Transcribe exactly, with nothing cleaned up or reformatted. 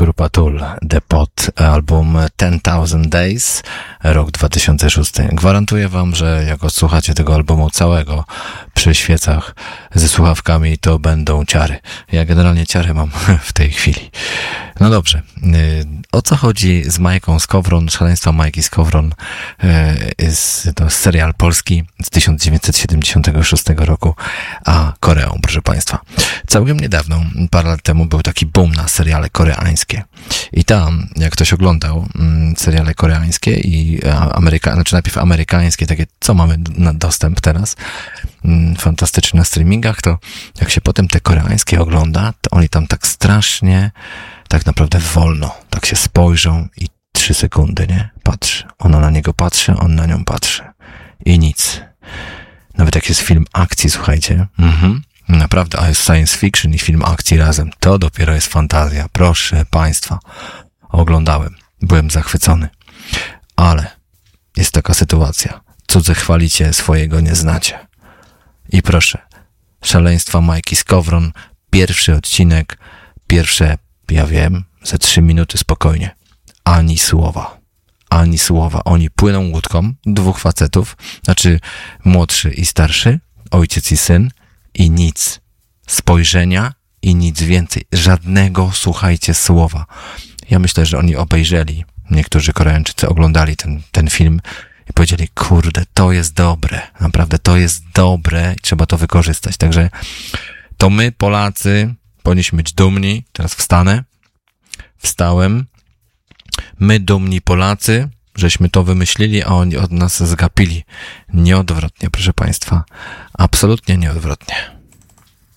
grupa Tool, The Pot, album ten thousand Days, rok dwa tysiące szósty. Gwarantuję wam, że jak odsłuchacie tego albumu całego przy świecach ze słuchawkami, to będą ciary. Ja generalnie ciary mam w tej chwili. No dobrze, o co chodzi z Majką Skowron, szaleństwa Majki Skowron? Jest to serial polski z tysiąc dziewięćset siedemdziesiątego szóstego roku, a Koreą, proszę państwa. Całkiem niedawno, parę lat temu, był taki boom na seriale koreańskie. I tam, jak ktoś oglądał mm, seriale koreańskie i ameryka, znaczy najpierw amerykańskie, takie, co mamy na dostęp teraz, mm, fantastycznie na streamingach, to jak się potem te koreańskie ogląda, to oni tam tak strasznie, tak naprawdę wolno, tak się spojrzą i trzy sekundy, nie? Patrzy. Ona na niego patrzy, on na nią patrzy. I nic. Nawet jak jest film akcji, słuchajcie, mhm. Naprawdę, a jest science fiction i film akcji razem. To dopiero jest fantazja. Proszę państwa. Oglądałem. Byłem zachwycony. Ale jest taka sytuacja. Cudze chwalicie, swojego nie znacie. I proszę. Szaleństwa Majki Skowron. Pierwszy odcinek. Pierwsze, ja wiem, ze trzy minuty spokojnie. Ani słowa. Ani słowa. Oni płyną łódką. Dwóch facetów. Znaczy młodszy i starszy. Ojciec i syn. I nic. Spojrzenia i nic więcej. Żadnego, słuchajcie, słowa. Ja myślę, że oni obejrzeli, niektórzy Koreańczycy oglądali ten, ten film i powiedzieli, kurde, to jest dobre. Naprawdę, to jest dobre i trzeba to wykorzystać. Także to my, Polacy, powinniśmy być dumni. Teraz wstanę. Wstałem. My, dumni Polacy, żeśmy to wymyślili, a oni od nas zgapili. Nieodwrotnie, proszę państwa. Absolutnie nieodwrotnie.